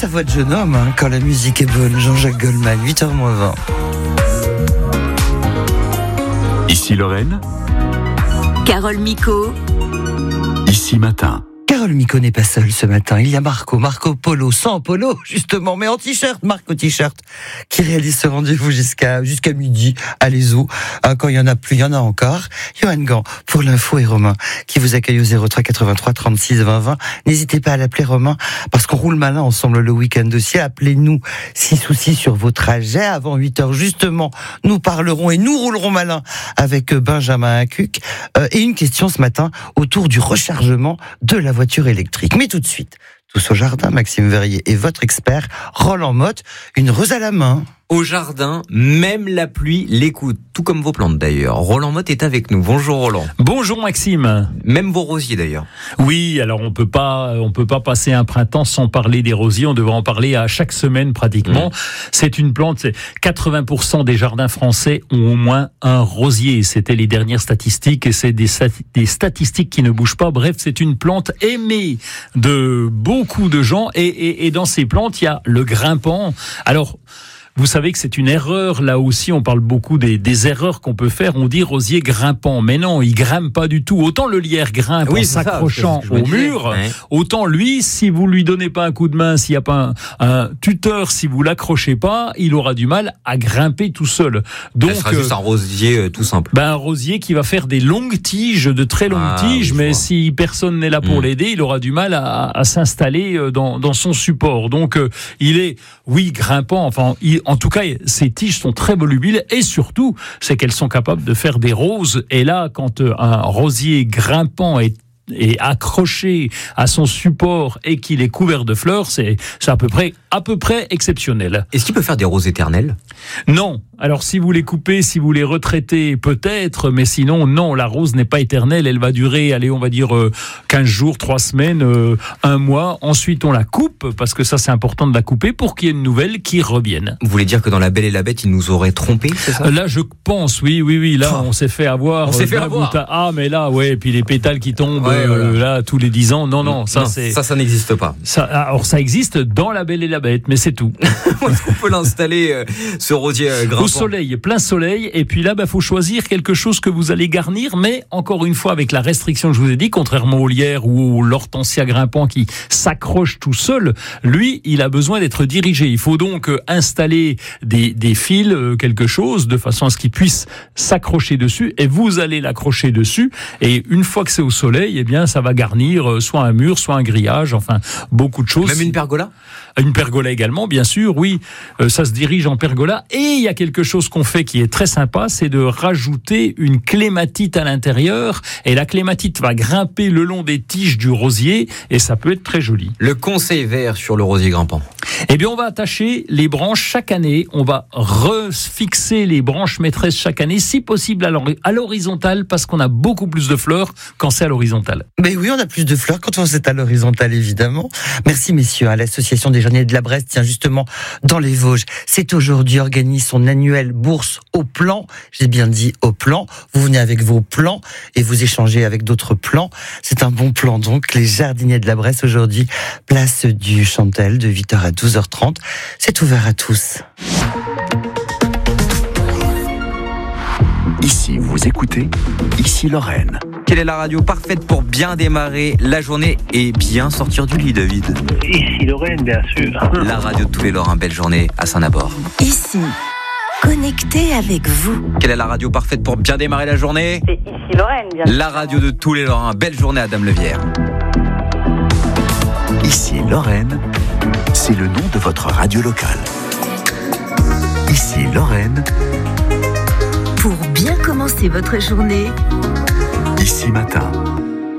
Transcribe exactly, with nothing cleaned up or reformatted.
sa voix de jeune homme, hein, quand la musique est bonne. Jean-Jacques Goldman, huit heures moins vingt. Ici Lorraine. Carole Micot. Ici Matin. Carole Micot n'est pas seule ce matin. Il y a Marco, Marco Polo, sans polo, justement, mais en t-shirt, Marco t-shirt, qui réalise ce rendez-vous jusqu'à, jusqu'à midi à l'E S O. Ah, quand il y en a plus, il y en a encore. Johan Gant, pour l'info, et Romain, qui vous accueille au zéro trois quatre-vingt-trois trente-six vingt vingt. N'hésitez pas à l'appeler Romain, parce qu'on roule malin ensemble le week-end aussi. Appelez-nous si soucis sur vos trajets. Avant huit heures, justement, nous parlerons et nous roulerons malin avec Benjamin Hacuc. Euh, et une question ce matin autour du rechargement de la voiture électrique. Mais tout de suite, tous au jardin, Maxime Verrier et votre expert, Roland Motte, une rose à la main. Au jardin, même la pluie l'écoute, tout comme vos plantes d'ailleurs. Roland Motte est avec nous. Bonjour Roland. Bonjour Maxime. Même vos rosiers d'ailleurs. Oui, alors on peut pas, on peut pas passer un printemps sans parler des rosiers. On devrait en parler à chaque semaine pratiquement. Mmh. C'est une plante. C'est quatre-vingts pour cent des jardins français ont au moins un rosier. C'était les dernières statistiques et c'est des, des statistiques qui ne bougent pas. Bref, c'est une plante aimée de beaucoup de gens et, et, et dans ces plantes il y a le grimpant. Alors vous savez que c'est une erreur, là aussi, on parle beaucoup des, des erreurs qu'on peut faire. On dit rosier grimpant, mais non, il grimpe pas du tout. Autant le lierre grimpe oui, en s'accrochant au mur, ouais. Autant lui, si vous lui donnez pas un coup de main, s'il n'y a pas un, un tuteur, si vous l'accrochez pas, il aura du mal à grimper tout seul. Donc, ça sera juste un rosier euh, tout simple. Ben, un rosier qui va faire des longues tiges, de très longues ah, tiges, oui, mais si personne n'est là pour mmh. l'aider, il aura du mal à, à s'installer dans, dans son support. Donc, euh, il est, oui, grimpant, enfin, il, en tout cas, ces tiges sont très volubiles et surtout, c'est qu'elles sont capables de faire des roses. Et là, quand un rosier grimpant est est accroché à son support et qu'il est couvert de fleurs, c'est, c'est à peu près, à peu près exceptionnel. Est-ce qu'il peut faire des roses éternelles ? Non. Alors, si vous les coupez, si vous les retraitez, peut-être, mais sinon, non, la rose n'est pas éternelle. Elle va durer, allez, on va dire euh, quinze jours, trois semaines, euh, un mois. Ensuite, on la coupe, parce que ça, c'est important de la couper pour qu'il y ait une nouvelle qui revienne. Vous voulez dire que dans La Belle et la Bête, ils nous auraient trompés, c'est ça ? Là, je pense, oui, oui, oui. Là, oh. on s'est fait avoir. On s'est fait avoir. À... Ah, mais là, ouais, et puis les pétales qui tombent, ouais, voilà. euh, là, tous les dix ans. Non, non, ça, non, c'est. Ça, ça n'existe pas. Ça, alors, ça existe dans La Belle et la Bête, mais c'est tout. Est-ce qu'on peut l'installer, euh, ce rosier euh, grimpant ? Au soleil, plein soleil, et puis là, bah, faut choisir quelque chose que vous allez garnir, mais encore une fois, avec la restriction que je vous ai dit, contrairement au lierre ou au l'hortensia grimpant qui s'accroche tout seul, lui, il a besoin d'être dirigé. Il faut donc euh, installer des, des fils, euh, quelque chose, de façon à ce qu'il puisse s'accrocher dessus, et vous allez l'accrocher dessus, et une fois que c'est au soleil, eh bien, ça va garnir euh, soit un mur, soit un grillage, enfin, beaucoup de choses. Même une pergola ? Une pergola également, bien sûr, oui, euh, ça se dirige en pergola. Et il y a quelque chose qu'on fait qui est très sympa, c'est de rajouter une clématite à l'intérieur. Et la clématite va grimper le long des tiges du rosier et ça peut être très joli. Le conseil vert sur le rosier grimpant ? Eh bien, on va attacher les branches chaque année. On va refixer les branches maîtresses chaque année, si possible à l'horizontale, parce qu'on a beaucoup plus de fleurs quand c'est à l'horizontale. Mais oui, on a plus de fleurs quand c'est à l'horizontale, évidemment. Merci, messieurs. À l'association des jardiniers de la Bresse, tiens, justement, dans les Vosges, c'est aujourd'hui organise son annuelle bourse au plan. J'ai bien dit au plan. Vous venez avec vos plans et vous échangez avec d'autres plans. C'est un bon plan, donc. Les jardiniers de la Bresse, aujourd'hui, place du Chantel, de huit heures à douze heures trente. C'est ouvert à tous. Ici, vous écoutez, ici Lorraine. Quelle est la radio parfaite pour bien démarrer la journée et bien sortir du lit, David ? Ici Lorraine, bien sûr. La radio de tous les Lorrains, belle journée à Saint-Nabord. Ici, connecté avec vous. Quelle est la radio parfaite pour bien démarrer la journée ? C'est ici Lorraine, bien sûr. La radio de tous les Lorrains, belle journée à Dame Levière. Ici Lorraine, c'est le nom de votre radio locale. Ici Lorraine. Pour bien commencer votre journée, Ici Matin.